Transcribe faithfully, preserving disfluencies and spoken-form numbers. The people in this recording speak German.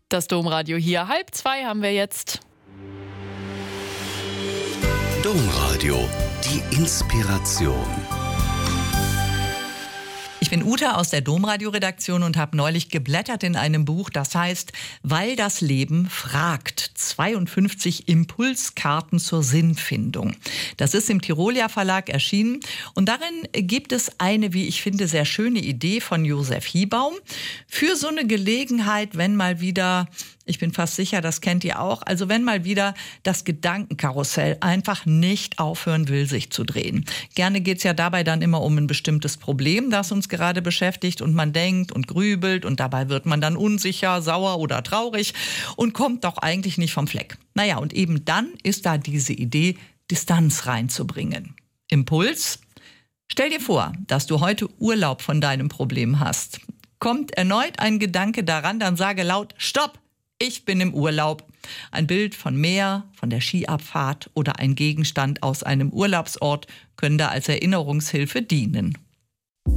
Das Domradio hier. Halb zwei haben wir jetzt. Domradio, die Inspiration. Ich bin Ute aus der Domradio-Redaktion und habe neulich geblättert in einem Buch, das heißt Weil das Leben fragt. zweiundfünfzig Impulskarten zur Sinnfindung. Das ist im Tirolia Verlag erschienen und darin gibt es eine, wie ich finde, sehr schöne Idee von Josef Hiebaum für so eine Gelegenheit, wenn mal wieder, ich bin fast sicher, das kennt ihr auch, also wenn mal wieder das Gedankenkarussell einfach nicht aufhören will, sich zu drehen. Gerne geht es ja dabei dann immer um ein bestimmtes Problem, das uns gerade beschäftigt und man denkt und grübelt und dabei wird man dann unsicher, sauer oder traurig und kommt doch eigentlich nicht vom Fleck. Naja, und eben dann ist da diese Idee, Distanz reinzubringen. Impuls? Stell dir vor, dass du heute Urlaub von deinem Problem hast. Kommt erneut ein Gedanke daran, dann sage laut, Stopp! Ich bin im Urlaub. Ein Bild von Meer, von der Skiabfahrt oder ein Gegenstand aus einem Urlaubsort können da als Erinnerungshilfe dienen.